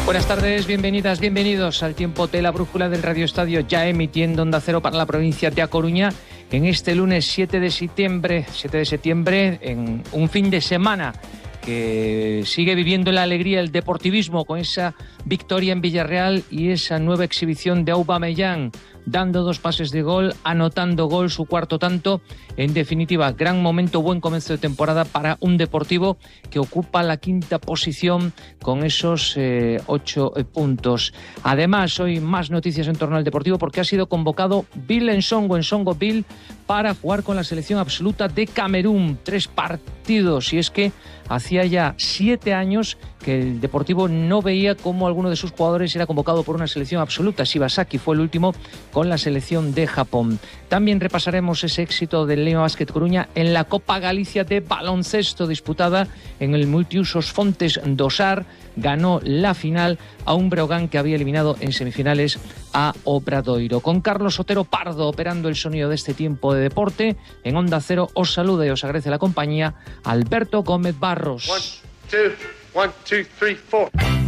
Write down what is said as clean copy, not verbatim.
Buenas tardes, bienvenidas, bienvenidos al tiempo de la brújula del Radio Estadio, ya emitiendo Onda Cero para la provincia de A Coruña en este lunes 7 de septiembre, en un fin de semana que sigue viviendo la alegría el deportivismo con esa victoria en Villarreal y esa nueva exhibición de Aubameyang, dando 2 pases de gol, anotando gol, su cuarto tanto. En definitiva, gran momento, buen comienzo de temporada para un Deportivo que ocupa la 5ª posición con esos 8 puntos. Además, hoy más noticias en torno al Deportivo porque ha sido convocado Bill Nsongo Bill para jugar con la selección absoluta de Camerún. 3 partidos, y es que hacía ya 7 años que el Deportivo no veía cómo alguno de sus jugadores era convocado por una selección absoluta. Shibasaki fue el último con la selección de Japón. También repasaremos ese éxito del Lema Basket Coruña en la Copa Galicia de baloncesto disputada en el Multiusos Fontes do Sar. Ganó la final a un Breogán que había eliminado en semifinales a Obradoiro. Con Carlos Otero Pardo operando el sonido de este tiempo de deporte, en Onda Cero os saluda y os agradece la compañía Alberto Gómez Barros. 1, 2, 1, 2, 3, 4.